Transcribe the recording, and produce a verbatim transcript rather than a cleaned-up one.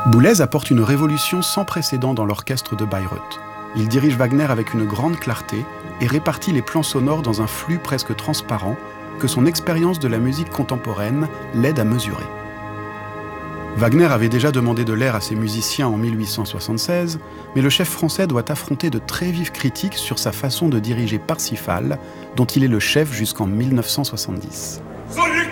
Boulez apporte une révolution sans précédent dans l'orchestre de Bayreuth. Il dirige Wagner avec une grande clarté et répartit les plans sonores dans un flux presque transparent que son expérience de la musique contemporaine l'aide à mesurer. Wagner avait déjà demandé de l'air à ses musiciens en mille huit cent soixante-seize, mais le chef français doit affronter de très vives critiques sur sa façon de diriger Parsifal, dont il est le chef jusqu'en mille neuf cent soixante-dix. Celui